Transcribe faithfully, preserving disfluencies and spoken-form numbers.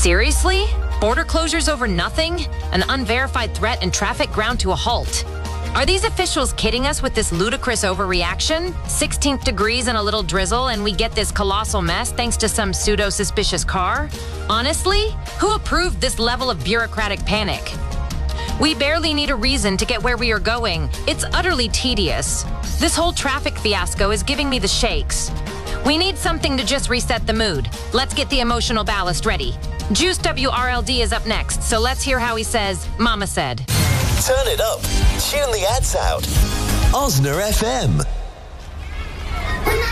Seriously? Border closures over nothing? An unverified threat and traffic ground to a halt. Are these officials kidding us with this ludicrous overreaction? sixteenth degrees and a little drizzle, and we get this colossal mess thanks to some pseudo-suspicious car? Honestly, who approved this level of bureaucratic panic? We barely need a reason to get where we are going. It's utterly tedious. This whole traffic fiasco is giving me the shakes. We need something to just reset the mood. Let's get the emotional ballast ready. Juice W R L D is up next, so let's hear how he says, Mama said. Turn it up. Tune the ads out. Osner F M.